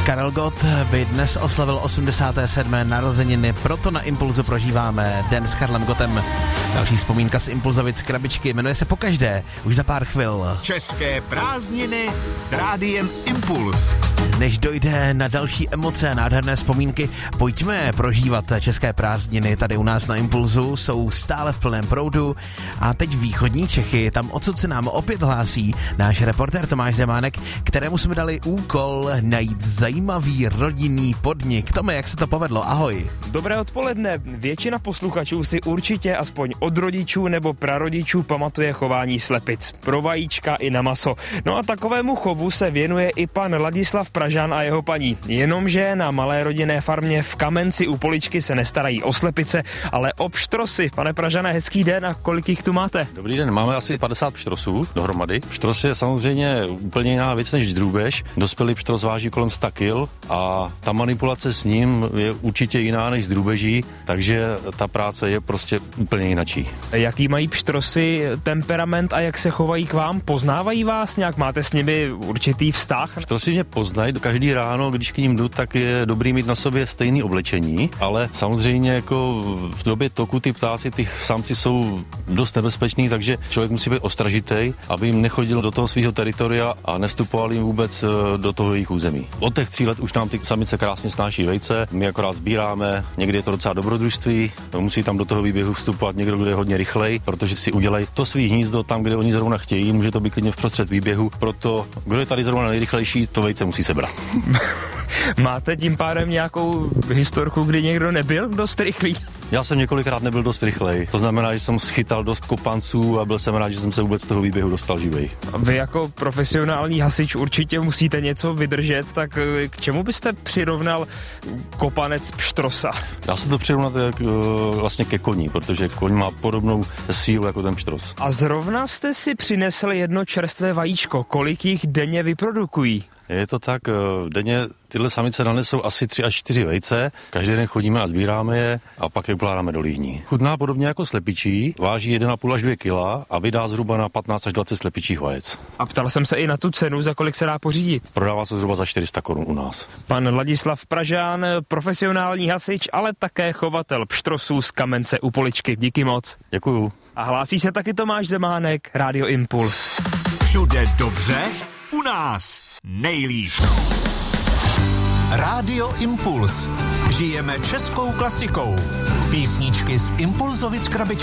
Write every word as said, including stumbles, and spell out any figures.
Karel Gott by dnes oslavil osmdesáté sedmé narozeniny, proto na Impulzu prožíváme Den s Karlem Gottem. Další vzpomínka z Impulzovic krabičky jmenuje se Pokaždé, už za pár chvil. České prázdniny s rádiem Impuls. Než dojde na další emoce, nádherné vzpomínky, pojďme prožívat české prázdniny tady u nás na Impulzu, jsou stále v plném proudu a teď východní Čechy, tam odsud se nám opět hlásí náš reportér Tomáš Zemánek, kterému jsme dali úkol najít zajímavý rodinný podnik. Tome, jak se to povedlo? Ahoj. Dobré odpoledne. Většina posluchačů si určitě aspoň od rodičů nebo prarodičů pamatuje chování slepic. Pro vajíčka i na maso. No a takovému chovu se věnuje i pan Ladislav Pražan a jeho paní. Jenomže na malé rodinné farmě v Kamenci u Poličky se nestarají o slepice, ale o pštrosy. Pane Pražane, hezký den a kolik jich tu máte? Dobrý den, máme asi padesát pštrosů dohromady. Pštros je samozřejmě úplně jiná věc než drůbež. Dospělý pštros váží kolem sto kil a ta manipulace s ním je určitě jiná než s drůbeží, takže ta práce je prostě úplně jinačí. Jaký mají pštrosy temperament a jak se chovají k vám? Poznávají vás nějak? Máte s nimi určitý vztah? Pštrosy mě poznají, každý ráno, když k ním jdu, tak je dobrý mít na sobě stejné oblečení, ale samozřejmě jako v době toku ty ptáci, ty samci jsou dost nebezpeční, takže člověk musí být ostražitej, aby jim nechodil do toho svého teritoria a nevstupoval jim vůbec do toho jejich území. Od těch tří let už nám ty samice krásně snáší vejce, my akorát sbíráme, někdy je to docela dobrodružství, musí tam do toho výběhu vstupovat někdo, kdo je hodně rychlej, protože si udělají to svý hnízdo tam, kde oni zrovna chtějí, může to být klidně vprostřed výběhu, proto kdo je tady zrovna nejrychlejší, to vejce musí sebrat. Máte tím pádem nějakou historku, kdy někdo nebyl dost rychlý? Já jsem několikrát nebyl dost rychlej. To znamená, že jsem schytal dost kopanců a byl jsem rád, že jsem se vůbec z toho výběhu dostal živej. Vy jako profesionální hasič určitě musíte něco vydržet, tak k čemu byste přirovnal kopanec pštrosa? Dá se to přirovnat jak, vlastně ke koni, protože koň má podobnou sílu jako ten pštros. A zrovna jste si přinesl jedno čerstvé vajíčko. Kolik jich denně vyprodukují? Je to tak, denně tyhle samice nanesou asi tři až čtyři vejce, každý den chodíme a sbíráme je a pak je ukládáme do líhní. Chutná podobně jako slepičí, váží jedna a půl až dvě kila a vydá zhruba na patnáct až dvacet slepičích vajec. A ptal jsem se i na tu cenu, za kolik se dá pořídit. Prodává se zhruba za čtyři sta korun u nás. Pan Ladislav Pražán, profesionální hasič, ale také chovatel pštrosů z Kamence u Poličky. Díky moc. Děkuju. A hlásí se taky Tomáš Zemánek, Rádio Impuls. Všude dobře, u nás nejlíp. Rádio Impuls. Žijeme českou klasikou. Písničky z Impulzovic krabičky.